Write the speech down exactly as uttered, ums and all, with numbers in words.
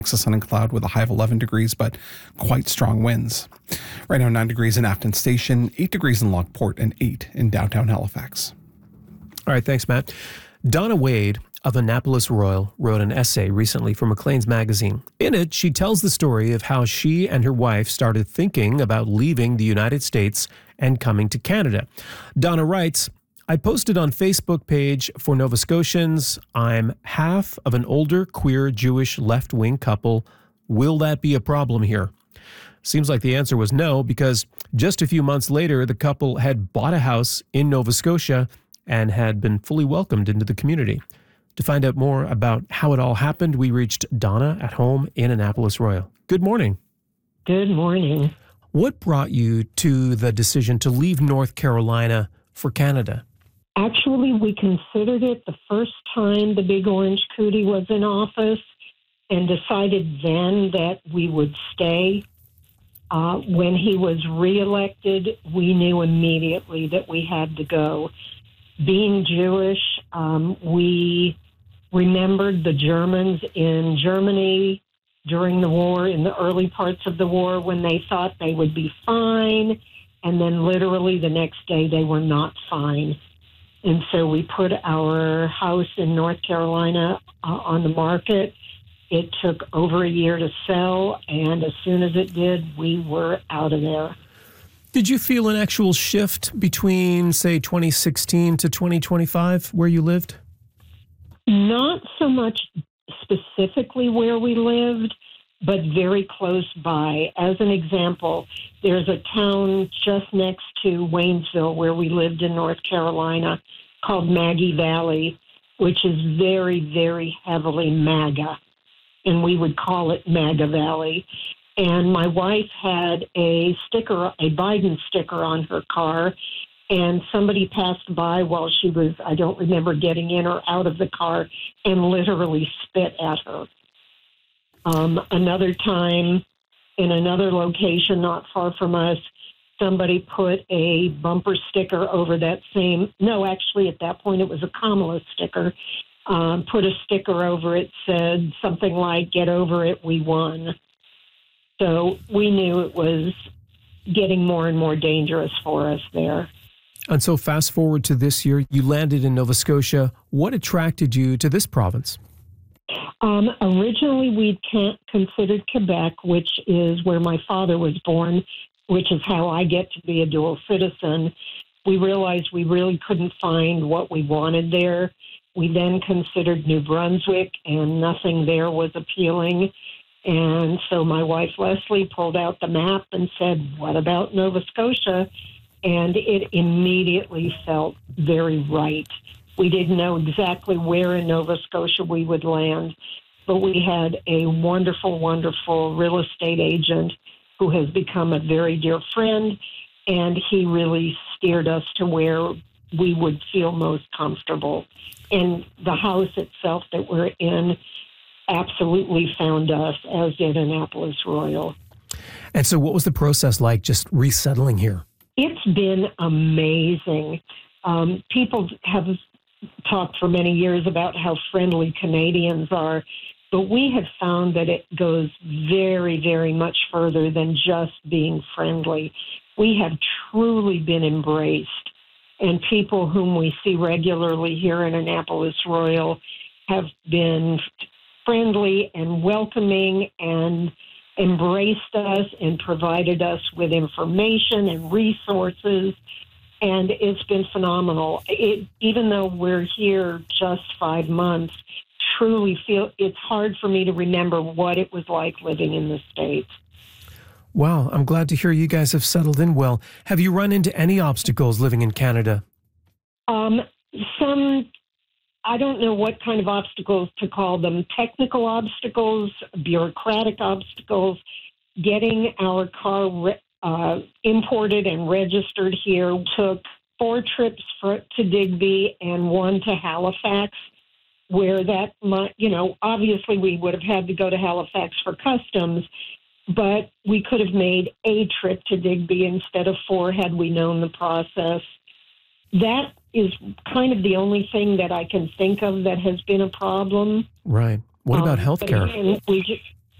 Sun and cloud with a high of eleven degrees, but quite strong winds. Right now, nine degrees in Afton Station, eight degrees in Lockport, and eight in downtown Halifax. All right, thanks, Matt. Donna Wade of Annapolis Royal wrote an essay recently for Maclean's magazine. In it, she tells the story of how she and her wife started thinking about leaving the United States and coming to Canada. Donna writes, I posted on Facebook page for Nova Scotians, I'm half of an older queer Jewish left-wing couple. Will that be a problem here? Seems like the answer was no, because just a few months later, the couple had bought a house in Nova Scotia and had been fully welcomed into the community. To find out more about how it all happened, we reached Donna at home in Annapolis Royal. Good morning. Good morning. What brought you to the decision to leave North Carolina for Canada? Actually, we considered it the first time the Big Orange Cootie was in office and decided then that we would stay. Uh, when he was reelected, we knew immediately that we had to go. Being Jewish, um, we remembered the Germans in Germany during the war, in the early parts of the war, when they thought they would be fine, and then literally the next day they were not fine. And so we put our house in North Carolina uh, on the market. It took over a year to sell, and as soon as it did, we were out of there. Did you feel an actual shift between, say, twenty sixteen to twenty twenty-five where you lived? Not so much specifically where we lived, but very close by. As an example, there's a town just next to Waynesville where we lived in North Carolina called Maggie Valley, which is very, very heavily MAGA, and we would call it MAGA Valley. And my wife had a sticker, a Biden sticker on her car, and somebody passed by while she was, I don't remember, getting in or out of the car, and literally spit at her. Um, another time, in another location not far from us, somebody put a bumper sticker over that same, no, actually at that point it was a Kamala sticker, um, put a sticker over it, said something like, get over it, we won. So we knew it was getting more and more dangerous for us there. And so fast forward to this year, you landed in Nova Scotia. What attracted you to this province? Um, originally, we'd considered Quebec, which is where my father was born, which is how I get to be a dual citizen. We realized we really couldn't find what we wanted there. We then considered New Brunswick, and nothing there was appealing. And so my wife, Leslie, pulled out the map and said, what about Nova Scotia? And it immediately felt very right. We didn't know exactly where in Nova Scotia we would land, but we had a wonderful, wonderful real estate agent who has become a very dear friend, and he really steered us to where we would feel most comfortable. And the house itself that we're in absolutely found us, as did Annapolis Royal. And so what was the process like just resettling here? It's been amazing. Um, people have talked for many years about how friendly Canadians are, but we have found that it goes very, very much further than just being friendly. We have truly been embraced, and people whom we see regularly here in Annapolis Royal have been friendly and welcoming and embraced us and provided us with information and resources, and it's been phenomenal. It, even though we're here just five months, truly feel it's hard for me to remember what it was like living in the States. Wow, I'm glad to hear you guys have settled in well. Have you run into any obstacles living in Canada? Um, some I don't know what kind of obstacles to call them, technical obstacles, bureaucratic obstacles. Getting our car re- uh, imported and registered here took four trips for, to Digby and one to Halifax, where that might, you know, obviously we would have had to go to Halifax for customs, but we could have made a trip to Digby instead of four had we known the process. That is kind of the only thing that I can think of that has been a problem. Right. What about um, health care? We just,